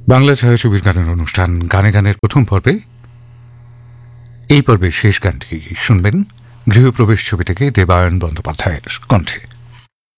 বাংলা ছায়াছবির গানের অনুষ্ঠান গানে গানের প্রথম পর্বে এই পর্বের শেষ গানটি শুনবেন গৃহপ্রবেশ ছবি থেকে দেবায়ন বন্দ্যোপাধ্যায়ের কণ্ঠে।